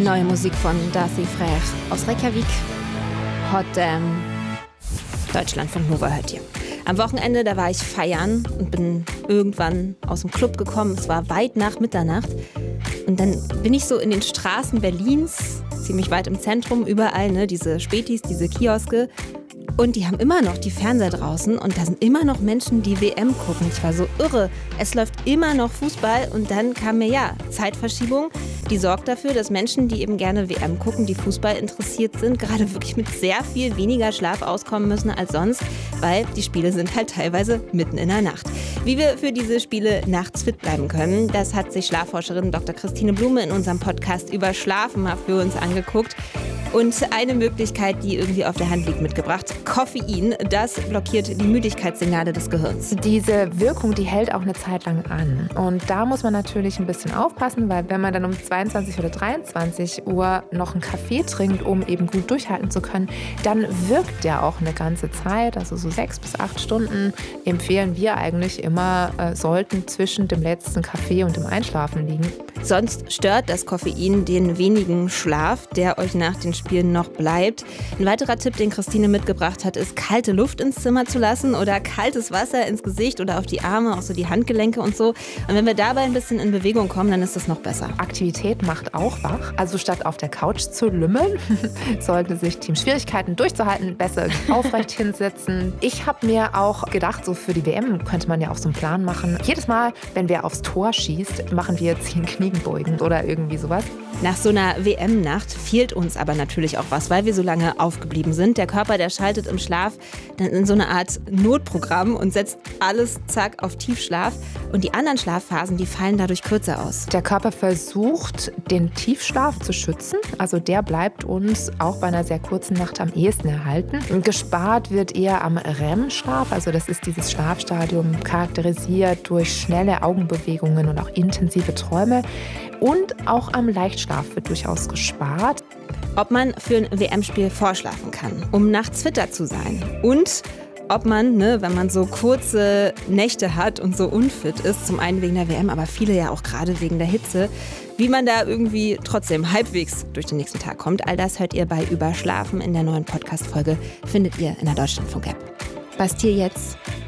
Neue Musik von Darcy Frère aus Reykjavik. Hot Damn. Deutschland von Nova hört ihr. Am Wochenende, da war ich feiern und bin irgendwann aus dem Club gekommen. Es war weit nach Mitternacht. Und dann bin ich so in den Straßen Berlins, ziemlich weit im Zentrum, überall, ne, diese Spätis, diese Kioske. Und die haben immer noch die Fernseher draußen und da sind immer noch Menschen, die WM gucken. Ich war so irre. Es läuft immer noch Fußball und dann kam mir Zeitverschiebung. Die sorgt dafür, dass Menschen, die eben gerne WM gucken, die Fußball interessiert sind, gerade wirklich mit sehr viel weniger Schlaf auskommen müssen als sonst, weil die Spiele sind halt teilweise mitten in der Nacht. Wie wir für diese Spiele nachts fit bleiben können, das hat sich Schlafforscherin Dr. Christine Blume in unserem Podcast über Schlafen mal für uns angeguckt. Und eine Möglichkeit, die irgendwie auf der Hand liegt, mitgebracht. Koffein, das blockiert die Müdigkeitssignale des Gehirns. Diese Wirkung, die hält auch eine Zeit lang an. Und da muss man natürlich ein bisschen aufpassen, weil wenn man dann um 22 oder 23 Uhr noch einen Kaffee trinkt, um eben gut durchhalten zu können, dann wirkt der auch eine ganze Zeit. Also so 6 bis 8 Stunden empfehlen wir eigentlich immer, sollten zwischen dem letzten Kaffee und dem Einschlafen liegen. Sonst stört das Koffein den wenigen Schlaf, der euch nach den Spielen noch bleibt. Ein weiterer Tipp, den Christine mitgebracht hat, ist, kalte Luft ins Zimmer zu lassen oder kaltes Wasser ins Gesicht oder auf die Arme, auch so die Handgelenke und so. Und wenn wir dabei ein bisschen in Bewegung kommen, dann ist das noch besser. Aktivität macht auch wach. Also statt auf der Couch zu lümmeln, sollte sich Team Schwierigkeiten durchzuhalten, besser aufrecht hinsetzen. Ich habe mir auch gedacht, so für die WM könnte man ja auch so einen Plan machen. Jedes Mal, wenn wer aufs Tor schießt, machen wir 10 Kniebeugen oder irgendwie sowas. Nach so einer WM-Nacht fehlt uns aber natürlich auch was, weil wir so lange aufgeblieben sind. Der Körper, der schaltet im Schlaf dann in so eine Art Notprogramm und setzt alles zack auf Tiefschlaf. Und die anderen Schlafphasen, die fallen dadurch kürzer aus. Der Körper versucht, den Tiefschlaf zu schützen. Also der bleibt uns auch bei einer sehr kurzen Nacht am ehesten erhalten. Gespart wird eher am REM-Schlaf. Also das ist dieses Schlafstadium, charakterisiert durch schnelle Augenbewegungen und auch intensive Träume. Und auch am Leichtschlaf wird durchaus gespart. Ob man für ein WM-Spiel vorschlafen kann, um nachts fitter zu sein. Und ob man, wenn man so kurze Nächte hat und so unfit ist, zum einen wegen der WM, aber viele ja auch gerade wegen der Hitze, wie man da irgendwie trotzdem halbwegs durch den nächsten Tag kommt. All das hört ihr bei Überschlafen in der neuen Podcast-Folge, findet ihr in der Deutschlandfunk-App. Passt hier jetzt.